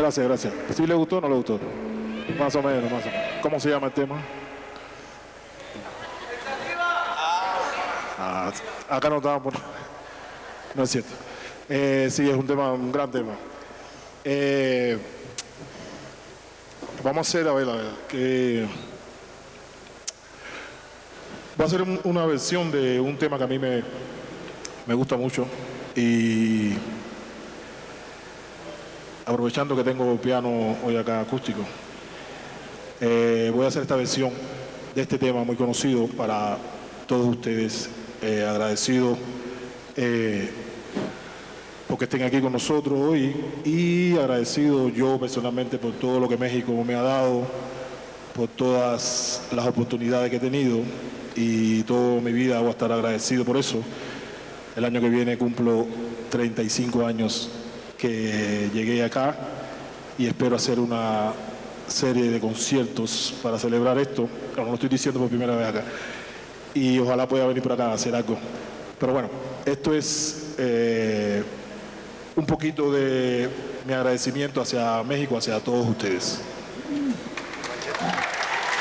Gracias, gracias. ¿Sí le gustó o no le gustó? Más o menos, más o menos. ¿Cómo se llama el tema? Acá no estaba por... No es cierto. Sí, es un tema, un gran tema. Vamos a hacer, a ver, que... Voy a hacer una versión de un tema que a mí me gusta mucho y aprovechando que tengo piano hoy acá acústico, voy a hacer esta versión de este tema muy conocido para todos ustedes, agradecido porque estén aquí con nosotros hoy y agradecido yo personalmente por todo lo que México me ha dado, por todas las oportunidades que he tenido y toda mi vida voy a estar agradecido por eso. El año que viene cumplo 35 años que llegué acá y espero hacer una serie de conciertos para celebrar esto. No lo estoy diciendo por primera vez acá. Y ojalá pueda venir por acá a hacer algo. Pero bueno, esto es un poquito de mi agradecimiento hacia México, hacia todos ustedes.